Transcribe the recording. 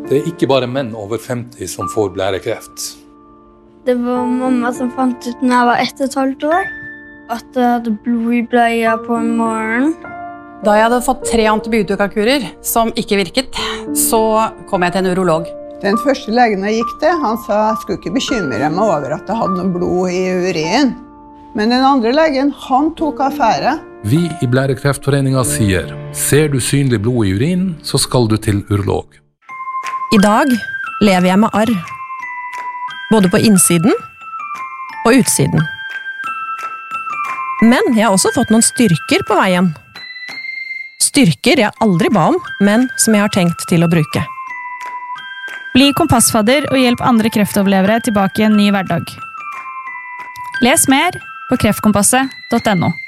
Det ikke bare menn over 50 som får blærekreft. Det var mamma som fant ut når jeg var 1,5 år, at jeg hadde blod i bleia på en morgen. Da jeg hadde fått 3 antibiotikakurer som ikke virket, så kom jeg til en urolog. Den første legen jeg gikk til, han sa jeg skulle ikke bekymre meg over at jeg hadde noe blod i urin. Men den andre legen, han tok affære. Vi i Blærekreftforeningen sier, ser du synlig blod i urin, så skal du til urolog. I dag lever jeg med arr. Både på innsiden og utsiden. Men jeg har også fått noen styrker på veien. Styrker jeg aldri ba om, men som jeg har tenkt til å bruke. Bli kompassfadder og hjelp andre kreftoverlevere tilbake i en ny hverdag. Les mer på kreftkompasset.no.